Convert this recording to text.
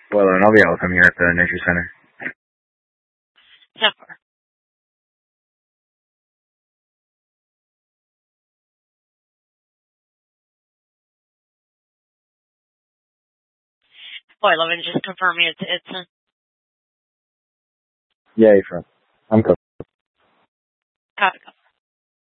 Spoiler, and I'll be out with him here at the Nature Center. Not far. Boy, let me just confirm it's Yeah, you're from. I'm cool. copy.